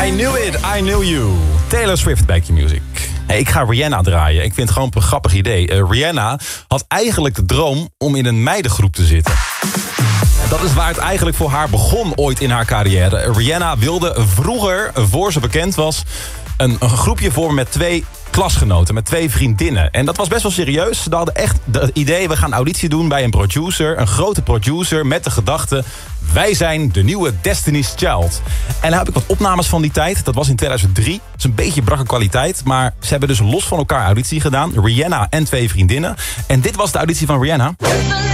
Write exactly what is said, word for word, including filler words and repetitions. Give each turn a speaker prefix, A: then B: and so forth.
A: I knew it, I knew you. Taylor Swift bij Q-Music. Hey, ik ga Rihanna draaien. Ik vind het gewoon een grappig idee. Uh, Rihanna had eigenlijk de droom om in een meidengroep te zitten. Dat is waar het eigenlijk voor haar begon ooit in haar carrière. Rihanna wilde vroeger, voor ze bekend was, een, een groepje vormen met twee klasgenoten, met twee vriendinnen. En dat was best wel serieus. Ze hadden echt het idee, we gaan auditie doen bij een producer, een grote producer, met de gedachte, wij zijn de nieuwe Destiny's Child. En daar heb ik wat opnames van die tijd. Dat was in tweeduizend drie. Dat is een beetje brakke kwaliteit. Maar ze hebben dus los van elkaar auditie gedaan. Rihanna en twee vriendinnen. En dit was de auditie van Rihanna.